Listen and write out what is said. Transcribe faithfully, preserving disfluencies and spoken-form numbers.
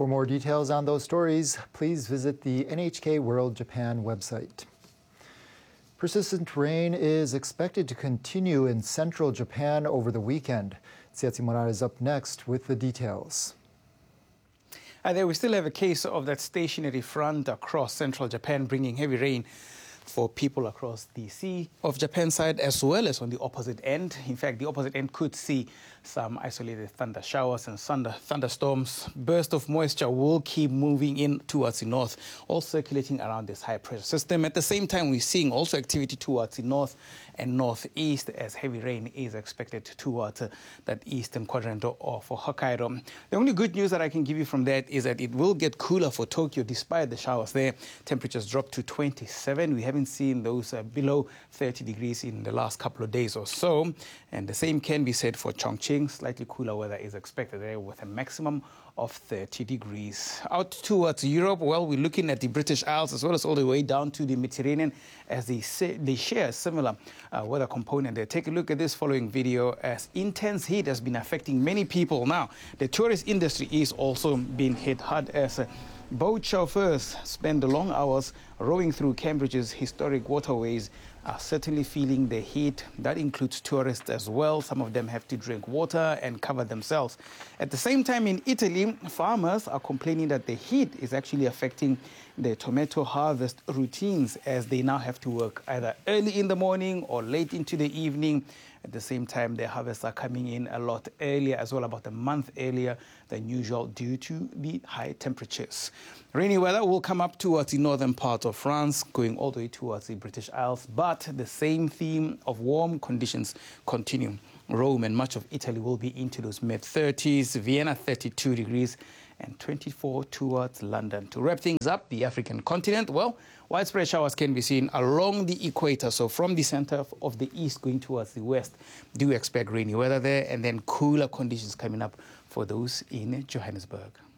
For more details on those stories, please visit the N H K World Japan website. Persistent rain is expected to continue in central Japan over the weekend. Tsiatsi Morales is up next with the details. Uh, there we still have a case of that stationary front across central Japan, bringing heavy rain for people across the Sea of Japan side as well as on the opposite end. In fact, the opposite end could see some isolated thunder showers and thunder, thunderstorms. Bursts of moisture will keep moving in towards the north, all circulating around this high pressure system. At the same time, we're seeing also activity towards the north and northeast as heavy rain is expected towards uh, that eastern quadrant of Hokkaido. The only good news that I can give you from that is that it will get cooler for Tokyo despite the showers there. Temperatures drop to twenty-seven. We haven't seen those uh, below thirty degrees in the last couple of days or so. And the same can be said for Chongqing. Slightly cooler weather is expected there with a maximum of thirty degrees. Out towards Europe, well, we're looking at the British Isles as well as all the way down to the Mediterranean as they, say, they share a similar uh, weather component there. Take a look at this following video as intense heat has been affecting many people. Now, the tourist industry is also being hit hard as uh, boat chauffeurs spend the long hours rowing through Cambridge's historic waterways, are certainly feeling the heat. That includes tourists as well. Some of them have to drink water and cover themselves. At the same time, in Italy, farmers are complaining that the heat is actually affecting their tomato harvest routines as they now have to work either early in the morning or late into the evening. At the same time, their harvests are coming in a lot earlier as well, about a month earlier than usual due to the high temperatures. Rainy weather will come up towards the northern part of France, going all the way towards the British Isles, but the same theme of warm conditions continue. Rome and much of Italy will be into those mid thirties, Vienna thirty-two degrees, and twenty-four towards London. To wrap things up, the African continent, well, widespread showers can be seen along the equator. So from the center of the east going towards the west, do expect rainy weather there, and then cooler conditions coming up for those in Johannesburg.